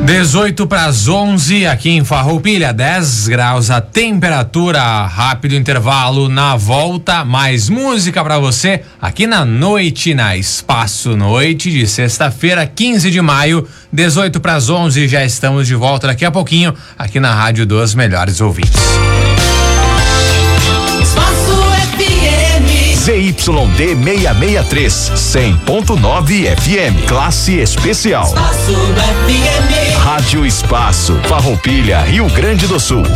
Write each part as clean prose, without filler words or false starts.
18 para as 11 aqui em Farroupilha, 10 graus a temperatura. Rápido intervalo, na volta mais música para você aqui na noite, na Espaço Noite de sexta-feira, 15 de maio, 18 para as 11. Já estamos de volta daqui a pouquinho aqui na Rádio dos Melhores Ouvintes. ZYD 663, 100.9 FM, classe especial. Espaço FM. Rádio Espaço, Farroupilha, Rio Grande do Sul.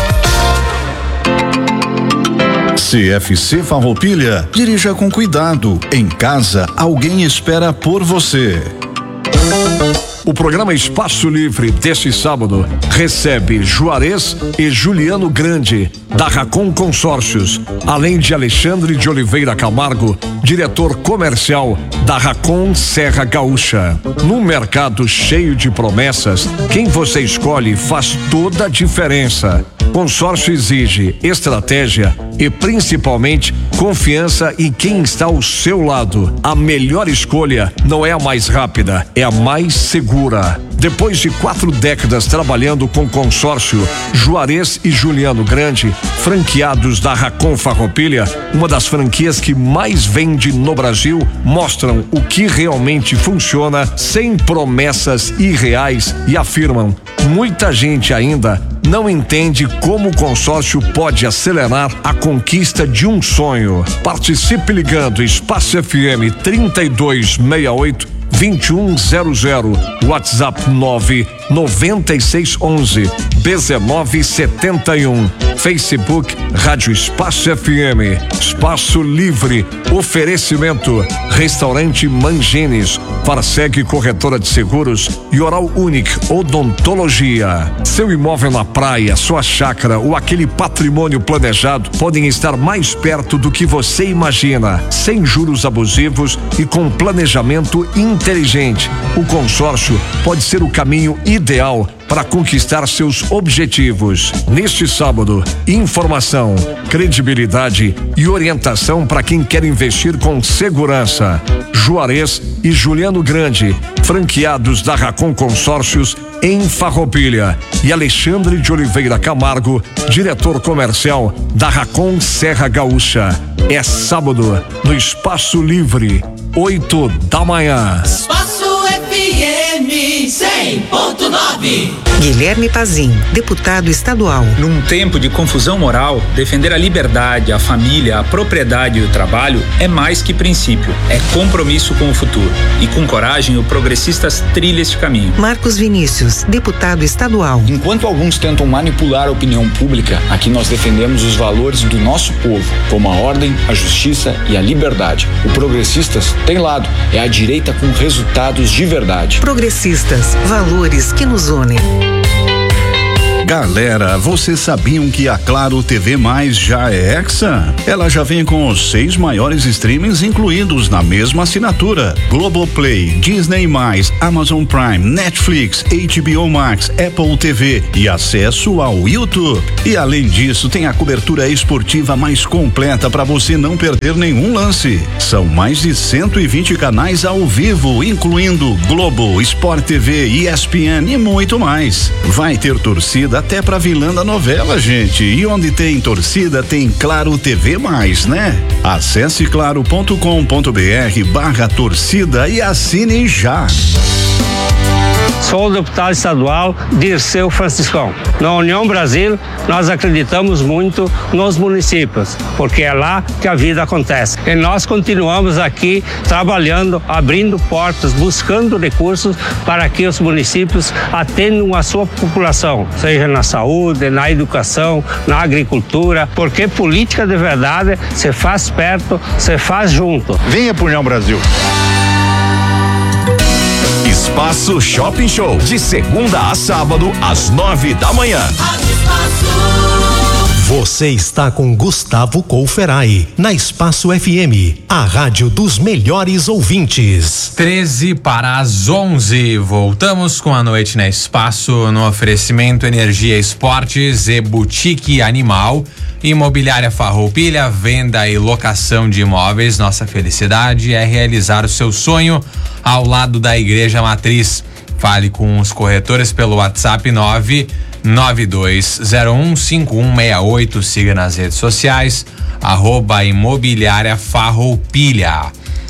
CFC Farroupilha, dirija com cuidado. Em casa, alguém espera por você. O programa Espaço Livre deste sábado recebe Juarez e Juliano Grande, da Racon Consórcios, além de Alexandre de Oliveira Camargo, diretor comercial da Racon Serra Gaúcha. Num mercado cheio de promessas, quem você escolhe faz toda a diferença. Consórcio exige estratégia e principalmente confiança em quem está ao seu lado. A melhor escolha não é a mais rápida, é a mais segura. Depois de 4 décadas trabalhando com consórcio, Juarez e Juliano Grande, franqueados da Racon Farroupilha, uma das franquias que mais vende no Brasil, mostram o que realmente funciona sem promessas irreais e afirmam: muita gente ainda não entende como o consórcio pode acelerar a conquista de um sonho. Participe ligando Espaço FM 3268 2100, WhatsApp 99611 1971, Facebook Rádio Espaço FM. Espaço Livre, oferecimento Restaurante Mangines, Farseg Corretora de Seguros e Oral Unique Odontologia. Seu imóvel na praia, sua chácara ou aquele patrimônio planejado podem estar mais perto do que você imagina, sem juros abusivos e com planejamento inteligente. O consórcio pode ser o caminho ideal para conquistar seus objetivos. Neste sábado, informação, credibilidade e orientação para quem quer investir com segurança. Juarez e Juliano Grande, franqueados da Racon Consórcios em Farroupilha, e Alexandre de Oliveira Camargo, diretor comercial da Racon Serra Gaúcha. É sábado no Espaço Livre, 8 da manhã. Espaço FM 100.9. Guilherme Pazin, deputado estadual. Num tempo de confusão moral, defender a liberdade, a família, a propriedade e o trabalho é mais que princípio, é compromisso com o futuro. E com coragem, o Progressistas trilha este caminho. Marcos Vinícius, deputado estadual. Enquanto alguns tentam manipular a opinião pública, aqui nós defendemos os valores do nosso povo, como a ordem, a justiça e a liberdade. O Progressistas tem lado, é a direita com resultados de verdade. Progressistas, valores que nos unem. Galera, vocês sabiam que a Claro TV Mais já é Hexa? Ela já vem com os 6 maiores streamings incluídos na mesma assinatura: Globoplay, Disney+, Amazon Prime, Netflix, HBO Max, Apple TV e acesso ao YouTube. E além disso, tem a cobertura esportiva mais completa para você não perder nenhum lance. São mais de 120 canais ao vivo, incluindo Globo, Sport TV, ESPN e muito mais. Vai ter torcida até pra vilã da novela, gente. E onde tem torcida, tem Claro TV Mais, né? Acesse claro.com.br/torcida e assine já. Sou o deputado estadual Dirceu Franciscão. Na União Brasil, nós acreditamos muito nos municípios, porque é lá que a vida acontece. E nós continuamos aqui trabalhando, abrindo portas, buscando recursos para que os municípios atendam a sua população, seja na saúde, na educação, na agricultura, porque política de verdade se faz perto, se faz junto. Venha pro União Brasil. Espaço Shopping Show, de segunda a sábado, às 9 da manhã. Você está com Gustavo Couferai, na Espaço FM, a rádio dos melhores ouvintes. 13 para as 11. Voltamos com a noite na Espaço, no oferecimento Energia Esportes e Boutique Animal. Imobiliária Farroupilha, venda e locação de imóveis. Nossa felicidade é realizar o seu sonho ao lado da Igreja Matriz. Fale com os corretores pelo WhatsApp 992015168. Siga nas redes sociais, @imobiliária Farroupilha.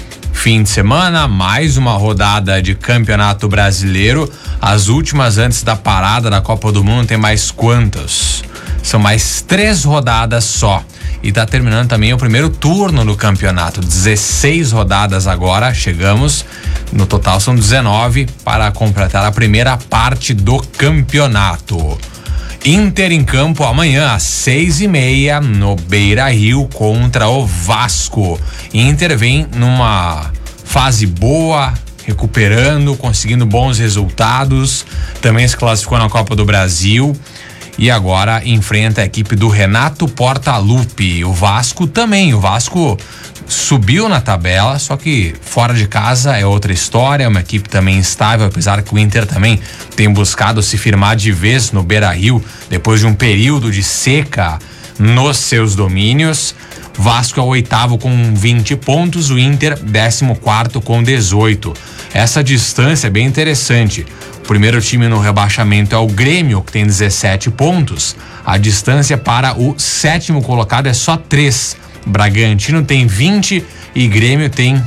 Fim de semana, mais uma rodada de Campeonato Brasileiro. As últimas antes da parada da Copa do Mundo tem mais quantas? São mais 3 rodadas só. E tá terminando também o primeiro turno do campeonato. 16 rodadas agora, chegamos. No total são 19 para completar a primeira parte do campeonato. Inter em campo amanhã às 6:30 no Beira-Rio contra o Vasco. Inter vem numa fase boa, recuperando, conseguindo bons resultados, também se classificou na Copa do Brasil e agora enfrenta a equipe do Renato Portaluppi. O Vasco também, o Vasco subiu na tabela, só que fora de casa é outra história, é uma equipe também instável, apesar que o Inter também tem buscado se firmar de vez no Beira-Rio, depois de um período de seca nos seus domínios. Vasco é o 8º com 20 pontos, o Inter 14º com 18. Essa distância é bem interessante. O primeiro time no rebaixamento é o Grêmio, que tem 17 pontos. A distância para o 7º colocado é só 3. Bragantino tem 20 e Grêmio tem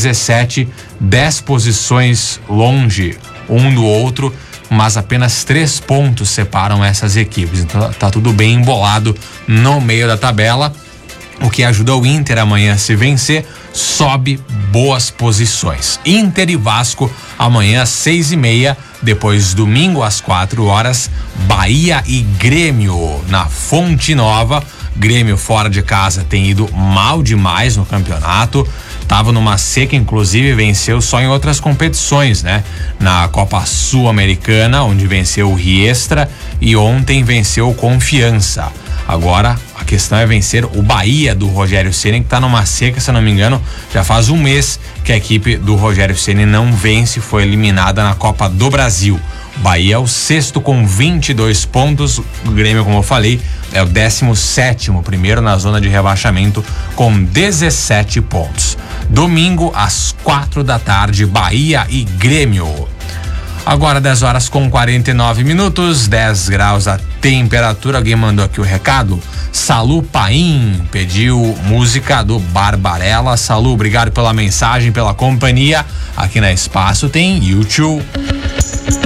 17, 10 posições longe um do outro, mas apenas 3 pontos separam essas equipes. Então tá tudo bem embolado no meio da tabela, o que ajuda o Inter amanhã, se vencer, sobe boas posições. Inter e Vasco amanhã às 6:30, depois domingo às 4h, Bahia e Grêmio na Fonte Nova. Grêmio fora de casa tem ido mal demais no campeonato, tava numa seca, inclusive venceu só em outras competições, né? Na Copa Sul-Americana, onde venceu o Riestra, e ontem venceu o Confiança. Agora a questão é vencer o Bahia do Rogério Ceni, que tá numa seca, se eu não me engano, já faz um mês que a equipe do Rogério Ceni não vence, foi eliminada na Copa do Brasil. Bahia é o 6º com 22 pontos, o Grêmio, como eu falei, é o 17º, primeiro na zona de rebaixamento com 17 pontos. Domingo às 4h, Bahia e Grêmio. Agora 10h49, 10 graus a temperatura. Alguém mandou aqui o recado. Salu Paim pediu música do Barbarella. Salu, obrigado pela mensagem, pela companhia. Aqui na Espaço tem YouTube.